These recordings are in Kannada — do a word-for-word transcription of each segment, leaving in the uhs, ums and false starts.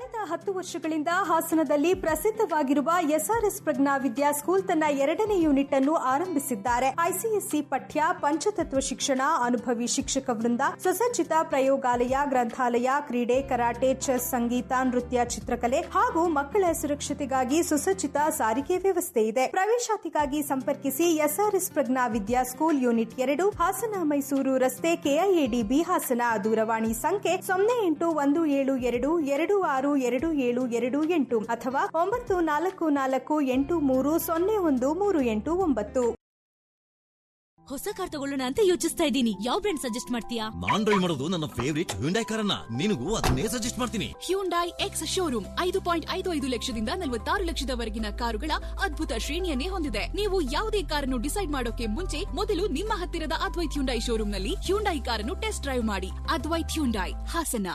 ಕಳೆದ ಹತ್ತು ವರ್ಷಗಳಿಂದ ಹಾಸನದಲ್ಲಿ ಪ್ರಸಿದ್ಧವಾಗಿರುವ ಎಸ್ಆರ್ಎಸ್ ಪ್ರಜ್ಞಾ ವಿದ್ಯಾ ಸ್ಕೂಲ್ ತನ್ನ ಎರಡನೇ ಯೂನಿಟ್ ಅನ್ನು ಆರಂಭಿಸಿದ್ದಾರೆ. ಐಸಿಎಸ್ಸಿ ಪಠ್ಯ, ಪಂಚತತ್ವ ಶಿಕ್ಷಣ, ಅನುಭವಿ ಶಿಕ್ಷಕ ವೃಂದ, ಸುಸಜ್ಜಿತ ಪ್ರಯೋಗಾಲಯ, ಗ್ರಂಥಾಲಯ, ಕ್ರೀಡೆ, ಕರಾಟೆ, ಚೆಸ್, ಸಂಗೀತ, ನೃತ್ಯ, ಚಿತ್ರಕಲೆ ಹಾಗೂ ಮಕ್ಕಳ ಸುರಕ್ಷತೆಗಾಗಿ ಸುಸಜ್ಜಿತ ಸಾರಿಗೆ ವ್ಯವಸ್ಥೆ ಇದೆ. ಪ್ರವೇಶಾತಿಗಾಗಿ ಸಂಪರ್ಕಿಸಿ ಎಸ್ಆರ್ಎಸ್ ಪ್ರಜ್ಞಾ ವಿದ್ಯಾ ಸ್ಕೂಲ್ ಯೂನಿಟ್ ಎರಡು, ಹಾಸನ ಮೈಸೂರು ರಸ್ತೆ, ಕೆಐಎಡಿಬಿ ಹಾಸನ. ದೂರವಾಣಿ ಸಂಖ್ಯೆ ಸೊನ್ನೆ ಎಂಟು ಒಂದು ಏಳು ಎರಡು ಎರಡು ಆರು ಎರಡು ಏಳು ಎರಡು ಎಂಟು ಅಥವಾ ಒಂಬತ್ತು ನಾಲ್ಕು ನಾಲ್ಕು ಎಂಟು ಮೂರು ಸೊನ್ನೆ ಒಂದು ಮೂರು ಎಂಟು ಒಂಬತ್ತು. ಹೊಸ ಕಾರ್ ತಗೊಳ್ಳೋಣ ಅಂತ ಯೋಚಿಸ್ತಾ ಇದ್ದೀನಿ. ಯಾವ ಬ್ರ್ಯಾಂಡ್ ಸಜೆಸ್ಟ್ ಮಾಡ್ತೀಯಾ? ನಾನ್ ಡ್ರೈವ್ ಮಾಡೋದು ನನ್ನ ಫೇವರಿಟ್ ಹ್ಯುಂಡೈ ಕಾರನ್ನ. ನಿನಗೂ ಅದನ್ನೇ ಸಜೆಸ್ಟ್ ಮಾಡ್ತೀನಿ. ಹ್ಯುಂಡೈ ಎಕ್ಸ್ ಶೋರೂಮ್ ಐದು ಪಾಯಿಂಟ್ ಐದು ಐದು ಲಕ್ಷದಿಂದ ನಲವತ್ತಾರು ಲಕ್ಷದವರೆಗಿನ ಕಾರುಗಳ ಅದ್ಭುತ ಶ್ರೇಣಿಯನ್ನೇ ಹೊಂದಿದೆ. ನೀವು ಯಾವುದೇ ಕಾರನ್ನು ಡಿಸೈಡ್ ಮಾಡೋಕೆ ಮುಂಚೆ ಮೊದಲು ನಿಮ್ಮ ಹತ್ತಿರದ ಅದ್ವೈತ್ ಹ್ಯುಂಡೈ ಶೋರೂಮ್ನಲ್ಲಿ ಹ್ಯುಂಡೈ ಕಾರನ್ನು ಟೆಸ್ಟ್ ಡ್ರೈವ್ ಮಾಡಿ. ಅದ್ವೈತ್ ಹ್ಯುಂಡೈ, ಹಾಸನ.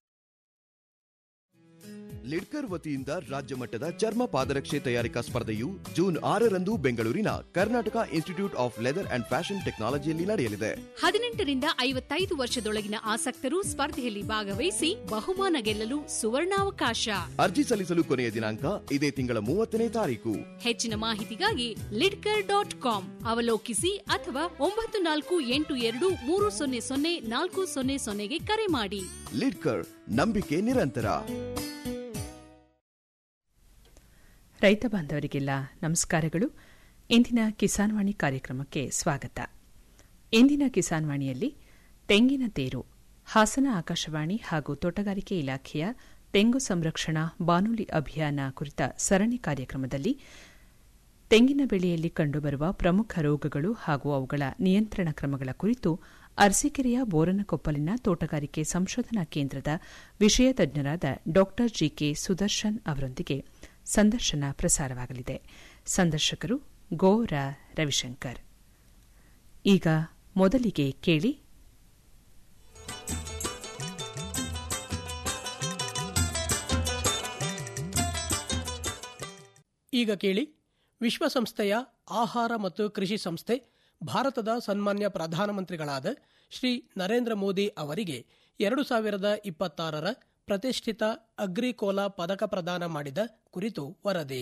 ಲಿಡ್ಕರ್ ವತಿಯಿಂದ ರಾಜ್ಯ ಮಟ್ಟದ ಚರ್ಮ ಪಾದರಕ್ಷೆ ತಯಾರಿಕಾ ಸ್ಪರ್ಧೆಯು ಜೂನ್ ಆರರಂದು ಬೆಂಗಳೂರಿನ Karnataka institute of leather and fashion ಟೆಕ್ನಾಲಜಿಯಲ್ಲಿ ನಡೆಯಲಿದೆ. ಹದಿನೆಂಟರಿಂದ ಐವತ್ತೈದು ವರ್ಷದೊಳಗಿನ ಆಸಕ್ತರು ಸ್ಪರ್ಧೆಯಲ್ಲಿ ಭಾಗವಹಿಸಿ ಬಹುಮಾನ ಗೆಲ್ಲಲು ಸುವರ್ಣಾವಕಾಶ. ಅರ್ಜಿ ಸಲ್ಲಿಸಲು ಕೊನೆಯ ದಿನಾಂಕ ಇದೇ ತಿಂಗಳ ಮೂವತ್ತನೇ ತಾರೀಕು. ಹೆಚ್ಚಿನ ಮಾಹಿತಿಗಾಗಿ ಲಿಡ್ಕರ್ ಡಾಟ್ ಕಾಮ್ ಅವಲೋಕಿಸಿ ಅಥವಾ ಒಂಬತ್ತು ನಾಲ್ಕು ಎಂಟು ಎರಡು ಮೂರು ಸೊನ್ನೆ ಸೊನ್ನೆ ನಾಲ್ಕು ಸೊನ್ನೆ ಸೊನ್ನೆಗೆ ಕರೆ ಮಾಡಿ. ಲಿಡ್ಕರ್, ನಂಬಿಕೆ ನಿರಂತರ. ರೈತ ಬಾಂಧವರಿಗೆಲ್ಲ ನಮಸ್ಕಾರಗಳು. ಇಂದಿನ ಕಿಸಾನ್ವಾಣಿ ಕಾರ್ಯಕ್ರಮಕ್ಕೆ ಸ್ವಾಗತ. ಇಂದಿನ ಕಿಸಾನ್ವಾಣಿಯಲ್ಲಿ ತೆಂಗಿನ ತೇರು, ಹಾಸನ ಆಕಾಶವಾಣಿ ಹಾಗೂ ತೋಟಗಾರಿಕೆ ಇಲಾಖೆಯ ತೆಂಗು ಸಂರಕ್ಷಣಾ ಬಾನುಲಿ ಅಭಿಯಾನ ಕುರಿತ ಸರಣಿ ಕಾರ್ಯಕ್ರಮದಲ್ಲಿ ತೆಂಗಿನ ಬೆಳೆಯಲ್ಲಿ ಕಂಡುಬರುವ ಪ್ರಮುಖ ರೋಗಗಳು ಹಾಗೂ ಅವುಗಳ ನಿಯಂತ್ರಣ ಕ್ರಮಗಳ ಕುರಿತು ಅರಸೀಕೆರೆಯ ಬೋರನಕೊಪ್ಪಲಿನ ತೋಟಗಾರಿಕೆ ಸಂಶೋಧನಾ ಕೇಂದ್ರದ ವಿಷಯ ತಜ್ಞರಾದ ಡಾ ಜಿಕೆ ಸುದರ್ಶನ್ ಅವರೊಂದಿಗೆ ಸಂದರ್ಶನ ಪ್ರಸಾರವಾಗಲಿದೆ. ಸಂದರ್ಶಕರು ಗೋರ ರವಿಶಂಕರ್. ಈಗ ಮೊದಲಿಗೆ ಕೇಳಿ ಈಗ ಕೇಳಿ ವಿಶ್ವಸಂಸ್ಥೆಯ ಆಹಾರ ಮತ್ತು ಕೃಷಿ ಸಂಸ್ಥೆ ಭಾರತದ ಸನ್ಮಾನ್ಯ ಪ್ರಧಾನಮಂತ್ರಿಗಳಾದ ಶ್ರೀ ನರೇಂದ್ರ ಮೋದಿ ಅವರಿಗೆ ಎರಡು ಸಾವಿರದ ಇಪ್ಪತ್ತಾರರ ಪ್ರತಿಷ್ಠಿತ ಅಗ್ರಿಕೋಲಾ ಪದಕ ಪ್ರದಾನ ಮಾಡಿದ ಕುರಿತು ವರದಿ.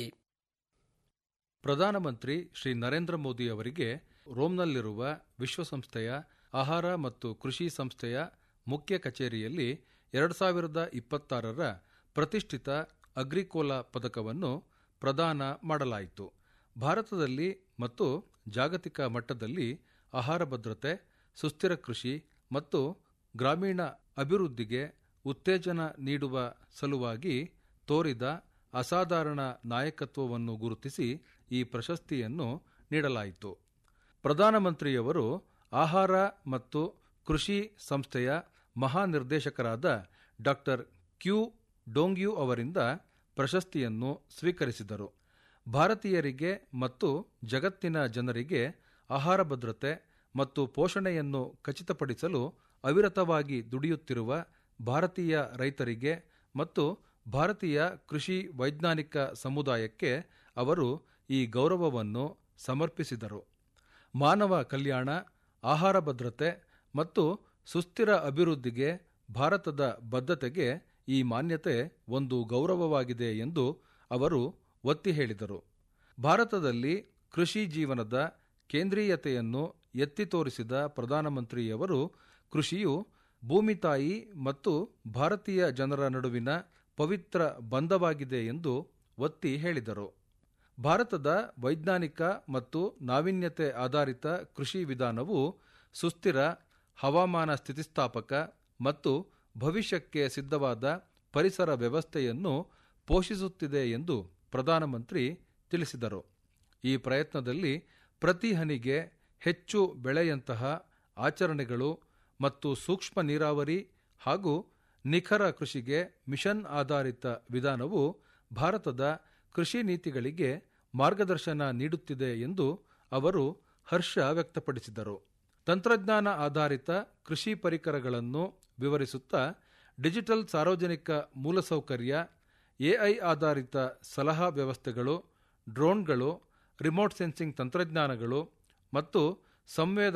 ಪ್ರಧಾನಮಂತ್ರಿ ಶ್ರೀ ನರೇಂದ್ರ ಮೋದಿ ಅವರಿಗೆ ರೋಮ್ನಲ್ಲಿರುವ ವಿಶ್ವಸಂಸ್ಥೆಯ ಆಹಾರ ಮತ್ತು ಕೃಷಿ ಸಂಸ್ಥೆಯ ಮುಖ್ಯ ಕಚೇರಿಯಲ್ಲಿ ಎರಡು ಸಾವಿರದ ಇಪ್ಪತ್ತಾರರ ಪ್ರತಿಷ್ಠಿತ ಅಗ್ರಿಕೋಲಾ ಪದಕವನ್ನು ಪ್ರದಾನ ಮಾಡಲಾಯಿತು. ಭಾರತದಲ್ಲಿ ಮತ್ತು ಜಾಗತಿಕ ಮಟ್ಟದಲ್ಲಿ ಆಹಾರ ಭದ್ರತೆ, ಸುಸ್ಥಿರ ಕೃಷಿ ಮತ್ತು ಗ್ರಾಮೀಣ ಅಭಿವೃದ್ಧಿಗೆ ಉತ್ತೇಜನ ನೀಡುವ ಸಲುವಾಗಿ ತೋರಿದ ಅಸಾಧಾರಣ ನಾಯಕತ್ವವನ್ನು ಗುರುತಿಸಿ ಈ ಪ್ರಶಸ್ತಿಯನ್ನು ನೀಡಲಾಯಿತು. ಪ್ರಧಾನಮಂತ್ರಿಯವರು ಆಹಾರ ಮತ್ತು ಕೃಷಿ ಸಂಸ್ಥೆಯ ಮಹಾನಿರ್ದೇಶಕರಾದ ಡಾ ಕ್ಯೂ ಡೋಂಗ್ಯೂ ಅವರಿಂದ ಪ್ರಶಸ್ತಿಯನ್ನು ಸ್ವೀಕರಿಸಿದರು. ಭಾರತೀಯರಿಗೆ ಮತ್ತು ಜಗತ್ತಿನ ಜನರಿಗೆ ಆಹಾರ ಭದ್ರತೆ ಮತ್ತು ಪೋಷಣೆಯನ್ನು ಖಚಿತಪಡಿಸಲು ಅವಿರತವಾಗಿ ದುಡಿಯುತ್ತಿರುವ ಭಾರತೀಯ ರೈತರಿಗೆ ಮತ್ತು ಭಾರತೀಯ ಕೃಷಿ ವೈಜ್ಞಾನಿಕ ಸಮುದಾಯಕ್ಕೆ ಅವರು ಈ ಗೌರವವನ್ನು ಸಮರ್ಪಿಸಿದರು. ಮಾನವ ಕಲ್ಯಾಣ, ಆಹಾರ ಭದ್ರತೆ ಮತ್ತು ಸುಸ್ಥಿರ ಅಭಿವೃದ್ಧಿಗೆ ಭಾರತದ ಬದ್ಧತೆಗೆ ಈ ಮಾನ್ಯತೆ ಒಂದು ಗೌರವವಾಗಿದೆ ಎಂದು ಅವರು ಒತ್ತಿ ಹೇಳಿದರು. ಭಾರತದಲ್ಲಿ ಕೃಷಿ ಜೀವನದ ಕೇಂದ್ರೀಯತೆಯನ್ನು ಎತ್ತಿ ತೋರಿಸಿದ ಪ್ರಧಾನಮಂತ್ರಿಯವರು ಕೃಷಿಯು ಭೂಮಿ ತಾಯಿ ಮತ್ತು ಭಾರತೀಯ ಜನರ ನಡುವಿನ ಪವಿತ್ರ ಬಂಧವಾಗಿದೆ ಎಂದು ಒತ್ತಿ ಹೇಳಿದರು. ಭಾರತದ ವೈಜ್ಞಾನಿಕ ಮತ್ತು ನಾವೀನ್ಯತೆ ಆಧಾರಿತ ಕೃಷಿ ವಿಧಾನವು ಸುಸ್ಥಿರ, ಹವಾಮಾನ ಸ್ಥಿತಿಸ್ಥಾಪಕ ಮತ್ತು ಭವಿಷ್ಯಕ್ಕೆ ಸಿದ್ಧವಾದ ಪರಿಸರ ವ್ಯವಸ್ಥೆಯನ್ನು ಪೋಷಿಸುತ್ತಿದೆ ಎಂದು ಪ್ರಧಾನಮಂತ್ರಿ ತಿಳಿಸಿದರು. ಈ ಪ್ರಯತ್ನದಲ್ಲಿ ಪ್ರತಿ ಹನಿಗೆ ಹೆಚ್ಚು ಬೆಳೆಯಂತಹ ಆಚರಣೆಗಳು ಮತ್ತು ಸೂಕ್ಷ್ಮ ನೀರಾವರಿ ಹಾಗೂ ನಿಖರ ಕೃಷಿಗೆ ಮಿಷನ್ ಆಧಾರಿತ ವಿಧಾನವು ಭಾರತದ ಕೃಷಿ ನೀತಿಗಳಿಗೆ ಮಾರ್ಗದರ್ಶನ ನೀಡುತ್ತಿದೆ ಎಂದು ಅವರು ಹರ್ಷ ವ್ಯಕ್ತಪಡಿಸಿದರು. ತಂತ್ರಜ್ಞಾನ ಆಧಾರಿತ ಕೃಷಿ ಪರಿಕರಗಳನ್ನು ವಿವರಿಸುತ್ತಾ ಡಿಜಿಟಲ್ ಸಾರ್ವಜನಿಕ ಮೂಲಸೌಕರ್ಯ, ಎಐ ಆಧಾರಿತ ಸಲಹಾ ವ್ಯವಸ್ಥೆಗಳು, ಡ್ರೋನ್ಗಳು, ರಿಮೋಟ್ ಸೆನ್ಸಿಂಗ್ ತಂತ್ರಜ್ಞಾನಗಳು ಮತ್ತು ಸಂವೇದಕ